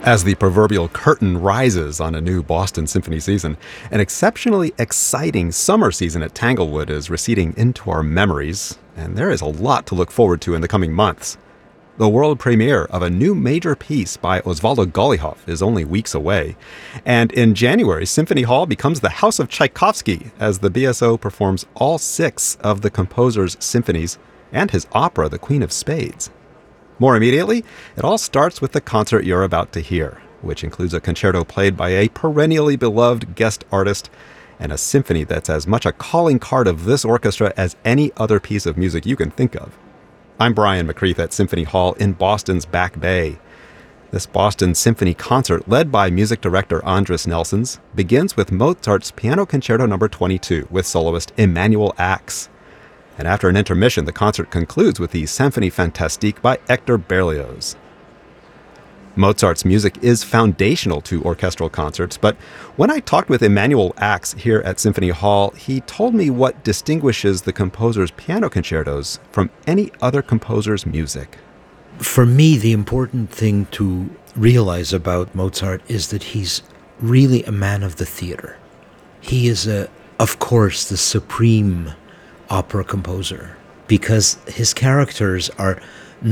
As the proverbial curtain rises on a new Boston Symphony season, an exceptionally exciting summer season at Tanglewood is receding into our memories, and there is a lot to look forward to in the coming months. The world premiere of a new major piece by Osvaldo Golijov is only weeks away, and in January, Symphony Hall becomes the House of Tchaikovsky as the BSO performs all 6 of the composer's symphonies and his opera, The Queen of Spades. More immediately, it all starts with the concert you're about to hear, which includes a concerto played by a perennially beloved guest artist and a symphony that's as much a calling card of this orchestra as any other piece of music you can think of. I'm Brian McCreath at Symphony Hall in Boston's Back Bay. This Boston Symphony concert, led by music director Andris Nelsons, begins with Mozart's Piano Concerto No. 22 with soloist Emanuel Ax. And after an intermission, the concert concludes with the Symphonie Fantastique by Hector Berlioz. Mozart's music is foundational to orchestral concerts, but when I talked with Emanuel Ax here at Symphony Hall, he told me what distinguishes the composer's piano concertos from any other composer's music. For me, the important thing to realize about Mozart is that he's really a man of the theater. He is, of course, the supreme opera composer, because his characters are